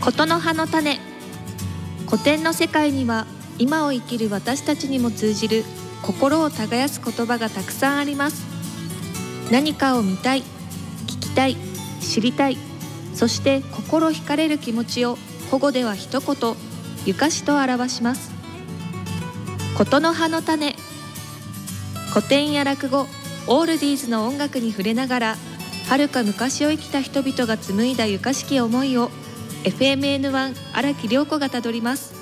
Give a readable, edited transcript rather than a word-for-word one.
ことの葉の種。古典の世界には今を生きる私たちにも通じる心を耕す言葉がたくさんあります。何かを見たい、聞きたい、知りたい、そして心惹かれる気持ちを古語では一言、ゆかしと表します。ことの葉の種。古典や落語、オールディーズの音楽に触れながら、遥か昔を生きた人々が紡いだゆかしき思いを FMN1 荒木涼子がたどります。